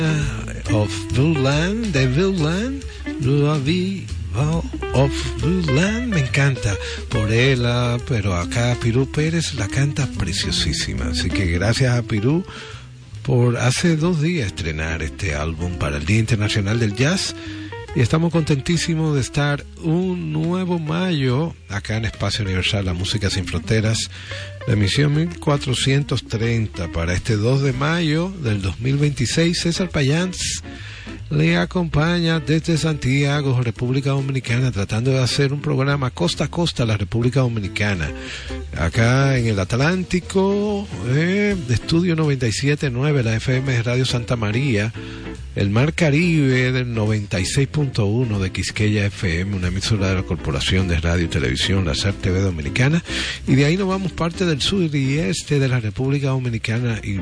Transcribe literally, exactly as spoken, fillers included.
of Blueland, de Blueland, Blue of Blueland, me encanta por ella, pero acá Pirú Pérez la canta preciosísima, así que gracias a Pirú por hace dos días estrenar este álbum para el Día Internacional del Jazz. Y estamos contentísimos de estar un nuevo mayo acá en Espacio Universal, la música sin fronteras, la emisión mil cuatrocientos treinta para este dos de mayo del dos mil veintiséis. César Payans le acompaña desde Santiago, República Dominicana, tratando de hacer un programa costa a costa a la República Dominicana. Acá en el Atlántico, eh, Estudio noventa y siete punto nueve, la F M de Radio Santa María. El Mar Caribe del noventa y seis punto uno de Quisqueya F M, una emisora de la Corporación de Radio y Televisión, la S A R T V Dominicana. Y de ahí nos vamos parte del sur y este de la República Dominicana y